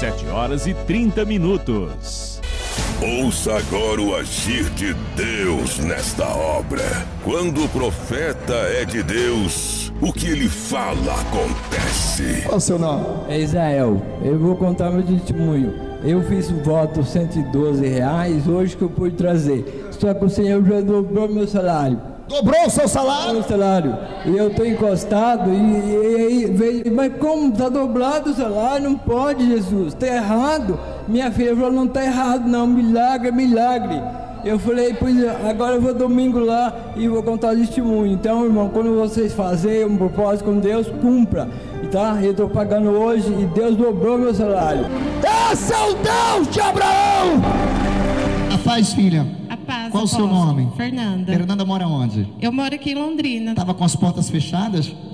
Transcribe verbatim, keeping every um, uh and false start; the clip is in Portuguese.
dezessete horas e trinta minutos. Ouça agora o agir de Deus nesta obra. Quando o profeta é de Deus, o que ele fala acontece. Qual é o seu nome? É Israel. Eu vou contar meu testemunho. Eu fiz o voto cento e doze reais hoje que eu pude trazer. Só que o Senhor já dobrou meu salário. Dobrou o seu salário? Meu salário. E eu estou encostado e, e, e mas como está dobrado o salário? Não pode, Jesus. Está errado. Minha filha falou, não está errado não. Milagre, milagre. Eu falei, pois agora eu vou domingo lá e vou contar o testemunho. Então, irmão, quando vocês fazerem um propósito com Deus, cumpra. Tá? Eu estou pagando hoje e Deus dobrou meu salário. Esse é o Deus de Abraão! A paz, filha. A paz. Qual o seu nome? Fernanda. Fernanda mora onde? Eu moro aqui em Londrina. Estava com as portas fechadas?